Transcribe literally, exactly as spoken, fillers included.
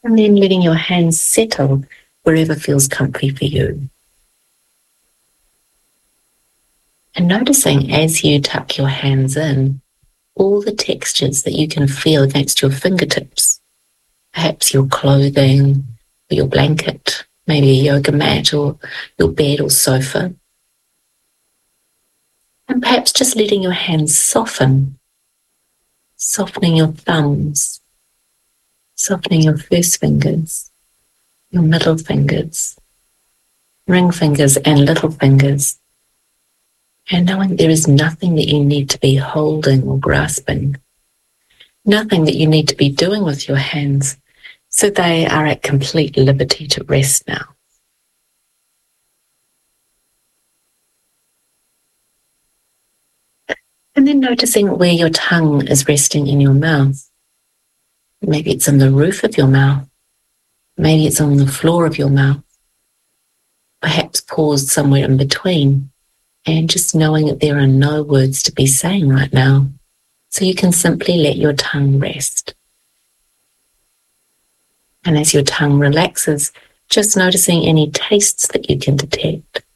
And then letting your hands settle wherever feels comfy for you. And noticing as you tuck your hands in, all the textures that you can feel against your fingertips. Perhaps your clothing, or your blanket, maybe a yoga mat, or your bed or sofa. And perhaps just letting your hands soften, softening your thumbs, softening your first fingers, your middle fingers, ring fingers and little fingers, and knowing there is nothing that you need to be holding or grasping, nothing that you need to be doing with your hands, so they are at complete liberty to rest now. And then noticing where your tongue is resting in your mouth. Maybe it's on the roof of your mouth. Maybe it's on the floor of your mouth. Perhaps paused somewhere in between, and just knowing that there are no words to be saying right now, so you can simply let your tongue rest. And as your tongue relaxes, just noticing any tastes that you can detect.